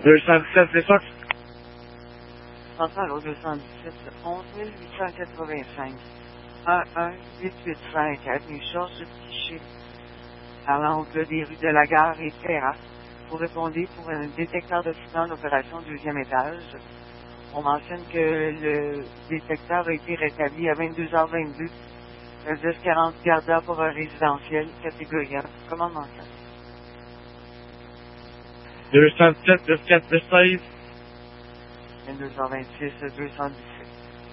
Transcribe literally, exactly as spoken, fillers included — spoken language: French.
deux cent dix-sept, c'est ça? Central au deux cent dix-sept, onze mille huit cent quatre-vingt-cinq, un un huit huit cinq, avenue Georges Piché, à l'angle des rues de la Gare et Terrasse. Vous répondez pour un détecteur de fumée en opération deuxième étage. On mentionne que le détecteur a été rétabli à vingt-deux heures vingt-deux, un dix quarante Garda pour un résidentiel, catégorie un. Comment mentionne? deux cent dix-sept, dix quatre, dix seize. vingt-deux heures vingt-six, deux cent dix-sept.